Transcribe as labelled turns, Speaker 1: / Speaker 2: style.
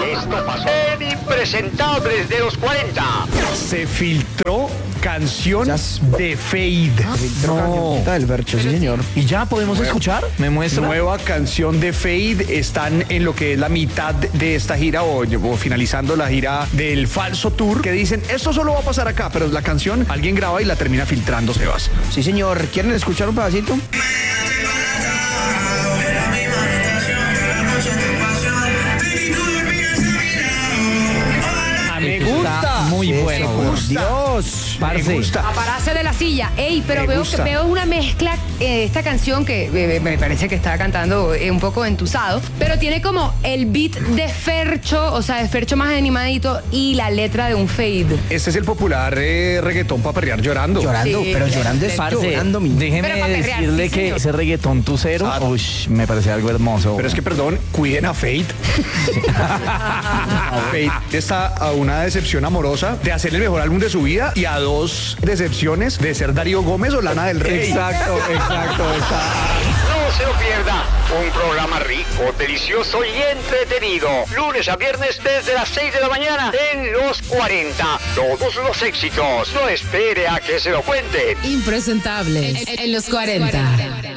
Speaker 1: Esto pasó en Impresentables de los 40.
Speaker 2: Se filtró canción de Fade.
Speaker 3: Del Bercho, sí, señor.
Speaker 4: ¿Y ya podemos escuchar? ¿Me muestra?
Speaker 2: Nueva canción de Fade. Están en lo que es la mitad de esta gira o finalizando la gira del falso tour, que dicen esto solo va a pasar acá, pero la canción alguien graba y la termina filtrando, Sebas.
Speaker 3: Sí, señor. ¿Quieren escuchar un pedacito?
Speaker 4: Me gusta. Muy bueno.
Speaker 3: Dios.
Speaker 4: Parce.
Speaker 2: Me gusta.
Speaker 5: A pararse de la silla. Ey, pero
Speaker 2: Me
Speaker 5: veo
Speaker 2: gusta.
Speaker 5: una mezcla, esta canción que me parece que está cantando un poco entusado, pero tiene como el beat de Fercho, o sea, de Fercho más animadito y la letra de un Fade.
Speaker 2: Este es el popular reggaetón para perrear llorando.
Speaker 3: Llorando,
Speaker 5: Sí,
Speaker 3: pero llorando es
Speaker 4: Parce,
Speaker 3: llorando, mi.
Speaker 4: déjeme
Speaker 5: Pero para perrear,
Speaker 4: decirle
Speaker 5: sí,
Speaker 4: que
Speaker 5: señor.
Speaker 4: ese reggaetón tucero, me parece algo hermoso.
Speaker 2: Pero es que, perdón, cuiden a Fade. Fade está a una decepción amorosa de hacer el mejor álbum de su vida y a 2 decepciones de ser Darío Gómez o Lana del Rey.
Speaker 4: Exacto.
Speaker 1: No se lo pierda. Un programa rico, delicioso y entretenido. Lunes a viernes desde las 6 de la mañana en Los 40. Todos los éxitos. No espere a que se lo cuenten.
Speaker 6: Impresentable en los 40.